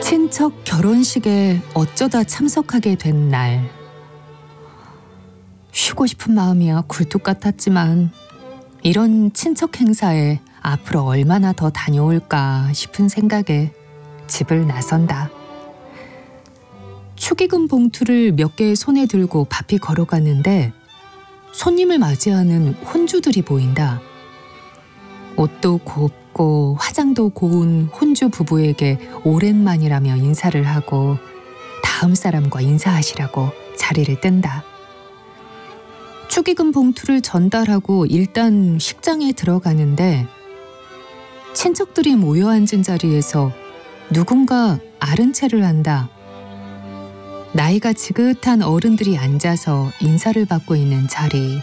친척 결혼식에 어쩌다 참석하게 된 날. 쉬고 싶은 마음이야 굴뚝 같았지만 이런 친척 행사에 앞으로 얼마나 더 다녀올까 싶은 생각에 집을 나선다. 축의금 봉투를 몇 개 손에 들고 바삐 걸어갔는데 손님을 맞이하는 혼주들이 보인다. 옷도 곱고 화장도 고운 혼주 부부에게 오랜만이라며 인사를 하고 다음 사람과 인사하시라고 자리를 뜬다. 축의금 봉투를 전달하고 일단 식장에 들어가는데 친척들이 모여 앉은 자리에서 누군가 아른 체를 한다. 나이가 지긋한 어른들이 앉아서 인사를 받고 있는 자리.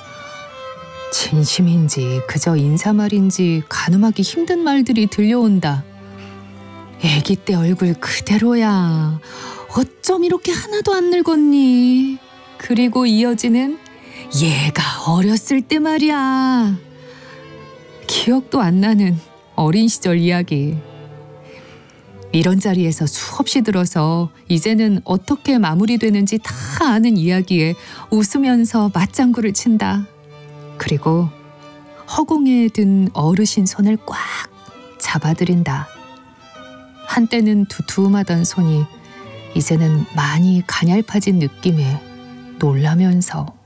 진심인지 그저 인사말인지 가늠하기 힘든 말들이 들려온다. 애기 때 얼굴 그대로야. 어쩜 이렇게 하나도 안 늙었니? 그리고 이어지는 얘가 어렸을 때 말이야. 기억도 안 나는 어린 시절 이야기. 이런 자리에서 수없이 들어서 이제는 어떻게 마무리되는지 다 아는 이야기에 웃으면서 맞장구를 친다. 그리고 허공에 든 어르신 손을 꽉 잡아들인다. 한때는 두툼하던 손이 이제는 많이 가냘파진 느낌에 놀라면서